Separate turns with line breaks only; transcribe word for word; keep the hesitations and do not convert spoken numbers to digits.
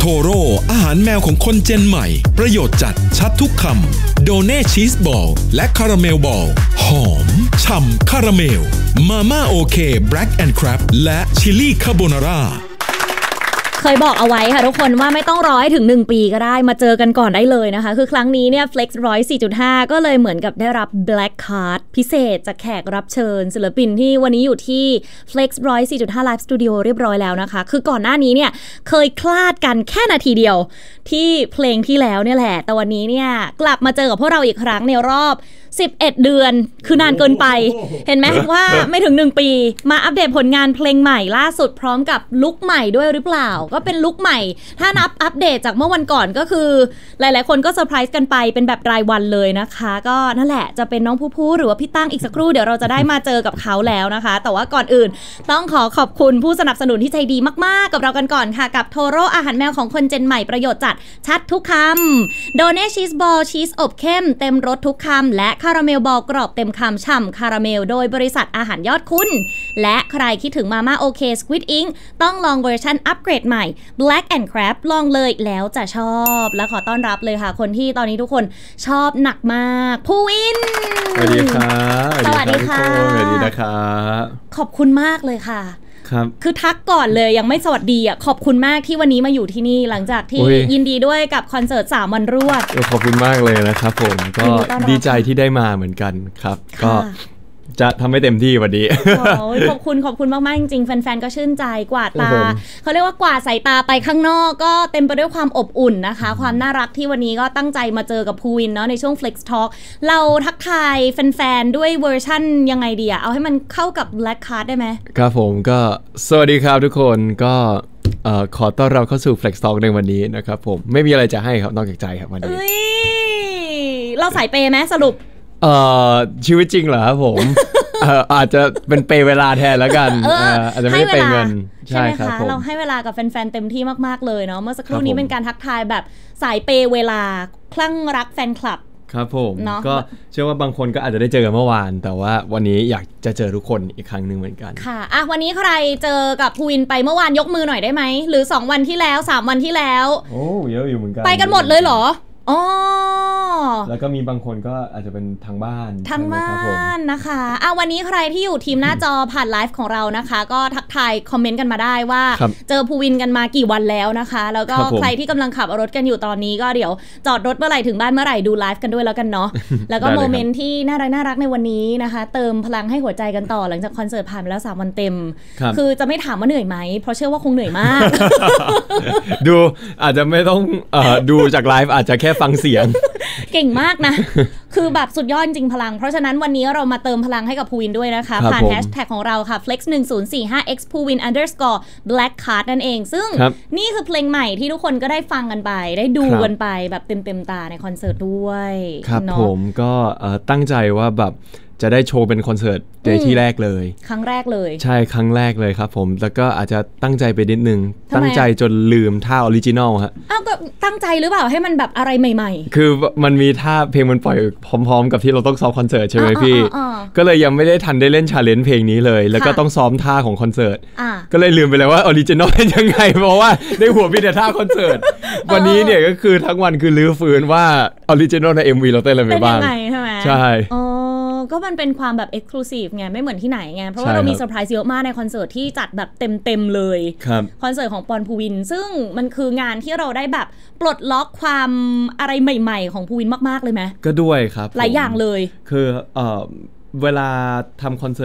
โร่อาหารแมวของคนเจนใหม่ประโยชน์จัดชัดทุกคำโดเน่ชีสบอลและคาราเมลบอลหอมฉ่ำคาราเมลมาม่าโอเคแบล็กแอนด์คราฟและชิลลี่คาโบนาร่า
เคยบอกเอาไว้ค่ะทุกคนว่าไม่ต้องรอให้ถึงหนึ่งปีก็ได้มาเจอกันก่อนได้เลยนะคะคือครั้งนี้เนี่ย Flex หนึ่งร้อยสี่จุดห้า ก็เลยเหมือนกับได้รับ Black Card พิเศษจากแขกรับเชิญศิลปินที่วันนี้อยู่ที่ Flex หนึ่งร้อยสี่จุดห้า Live Studio เรียบร้อยแล้วนะคะคือก่อนหน้านี้เนี่ยเคยคลาดกันแค่นาทีเดียวที่เพลงที่แล้วเนี่ยแหละแต่วันนี้เนี่ยกลับมาเจอกับพวกเราอีกครั้งในรอบสิบเอ็ดเดือนคือนานเกินไปเห็นไหมว่าไม่ถึงหนึ่งปีมาอัปเดตผลงานเพลงใหม่ล่าสุดพร้อมกับลุคใหม่ด้วยหรือเปล่าก็เป็นลุคใหม่ถ้านับอัปเดตจากเมื่อวันก่อนก็คือหลายๆคนก็เซอร์ไพรส์กันไปเป็นแบบรายวันเลยนะคะก็นั่นแหละจะเป็นน้องผู้ผู้หรือว่าพี่ตั้งอีกสักครู่เดี๋ยวเราจะได้มาเจอกับเขาแล้วนะคะแต่ว่าก่อนอื่นต้องขอขอบคุณผู้สนับสนุนที่ใจดีมากๆกับเรากันก่อนค่ะกับโทโร่อาหารแมวของคนเจนใหม่ประโยชน์จัดชัดทุกคำโดเน่ชีสบอลชีสอบเข้มเต็มรสทุกคำและคาราเมลบอลกรอบเต็มคำฉ่ำคาราเมลโดยบริษัทอาหารยอดคุณและใครคิดถึงมาม่าโอเคสควิดอิงต้องลองเวอร์ชันอัปเกรดใหม่ Black and Crab ลองเลยแล้วจะชอบและขอต้อนรับเลยค่ะคนที่ตอนนี้ทุกคนชอบหนักมากภูวิน
สวัสดีครับ
สวัสดีค่ะ
สวัสดีนะครับ
ขอบคุณมากเลยค่ะ
ครับ
คือทักก่อนเลยยังไม่สวัสดีอ่ะขอบคุณมากที่วันนี้มาอยู่ที่นี่หลังจากที่ยินดีด้วยกับคอนเสิร์ตสามวันรวด
ขอบคุณมากเลยนะครับผมก็ดีใจที่ได้มาเหมือนกันครับก็จะทำให้เต็มที่วันนี้
ขอบคุณขอบคุณมากๆจริงๆแฟนๆก็ชื่นใจกวาดตาเขาเรียกว่ากวาดสายตาไปข้างนอกก็เต็มไปด้วยความอบอุ่นนะคะความน่ารักที่วันนี้ก็ตั้งใจมาเจอกับภูวินเนาะในช่วง Flex Talk เราทักทายแฟนๆด้วยเวอร์ชั่นยังไงดีอะเอาให้มันเข้ากับ Black Card ได้ไหม
ครับผมก็สวัสดีครับทุกคนก็ขอต้อนรับเข้าสู่ Flex Talk ในวันนี้นะครับผมไม่มีอะไรจะให้ครับนอกจากใจครับวันนี้
เราสายเปย์ไหมสรุป
เอ่อชีวิตจริงเหรอครับผม เอ่ออาจจะเป็นเปย์เวลาแทนแล้วกันเอออาจจะไม่ได้เปย์เงิน
ใช่ครับผมเราให้เวลากับแฟนๆเต็มที่มากๆเลยเนาะเมื่อสักครู่นี้เป็นการทักทายแบบสายเปย์เวลาคลั่งรักแฟนคลับ
ครับผมก็เชื่อว่าบางคนก็อาจจะได้เจอกันเมื่อวานแต่ว่าวันนี้อยากจะเจอทุกคนอีกครั้งนึงเหมือนกัน
ค่ะอ่ะวันนี้ใครเจอกับภูวินไปเมื่อวานยกมือหน่อยได้ไหมหรือสองวันที่แล้วสามวันที่แล้ว
โอ้เยอะอยู่เหมือนกัน
ไปกันหมดเลยเหรออ๋อ
แล้วก็มีบางคนก็อาจจะเป็นทางบ้าน
ทางบ้านนะคะอ่ะวันนี้ใครที่อยู่ทีมหน้าจอผ่านไลฟ์ของเรานะคะก็ทักทายคอมเมนต์กันมาได้ว่าเจอภูวินกันมากี่วันแล้วนะคะแล้วก็ใครที่กำลังขับรถกันอยู่ตอนนี้ก็เดี๋ยวจอดรถเมื่อไหร่ถึงบ้านเมื่อไหร่ดูไลฟ์กันด้วยแล้วกันเนาะแล้วก็โมเมนต์ที่น่ารักน่ารักในวันนี้นะคะเติมพลังให้หัวใจกันต่อหลังจากคอนเสิร์ตผ่านไปแล้วสามวันเต็มคือจะไม่ถามว่าเหนื่อยไหมเพราะเชื่อว่าคงเหนื่อยมาก
ดูอาจจะไม่ต้องดูจากไลฟ์อาจจะแค่ฟังเสียง
เก่งมากนะคือแบบสุดยอดจริงพลังเพราะฉะนั้นวันนี้เรามาเติมพลังให้กับภูวินด้วยนะคะผ่านแฮชแท็กของเราค่ะ flex หนึ่งศูนย์สี่ห้า x ภูวิน underscore black card นั่นเองซึ่งนี่คือเพลงใหม่ที่ทุกคนก็ได้ฟังกันไปได้ดูกันไปแบบเต็มๆตาในคอนเสิร์ตด้วย
ครับผมก็ตั้งใจว่าแบบจะได้โชว์เป็นคอนเสิร์ตในที่แรกเลย
ครั้งแรกเลย
ใช่ครั้งแรกเลยครับผมแล้วก็อาจจะตั้งใจไปนิดนึงตั้งใจจนลืมท่าออริจินอลฮะ
อ้าวก็ตั้งใจหรือเปล่าให้มันแบบอะไรใหม่ๆ
คือมันมีท่าเพลงมันปล่อยพร้อมๆกับที่เราต้องซ้อมคอนเสิร์ตใช่ไหมพี่ก็เลยยังไม่ได้ทันได้เล่นชาเลนจ์เพลงนี้เลยแล้วก็ต้องซ้อมท่าของคอนเสิร์ตก็เลยลืมไปเลยว่าออริจินอลเป็นยังไงเพราะว่าในหัวมีแต่ท่าคอนเสิร์ตวันนี้เนี่ยก็คือทั้งวันคือลื้อฟื้นว่าออริจินอลใน เอ็ม วี เราเต้นอะไรไปบ้างใช่
ก็มันเป็นความแบบ exclusive ไงไม่เหมือนที่ไหนไงเพราะว่าเรามีเซอร์ไพรส์เยอะมากในคอนเสิร์ตที่จัดแบบเต็มๆเลยคอนเสิร์ตของปอนภูวินซึ่งมันคืองานที่เราได้แบบปลดล็อกความอะไรใหม่ๆของภูวินมากๆเลยไหม
ก็ด้วยครับ
หลายอย่างเลย
คือเอ่อเวลาทำคอนเสิร์ต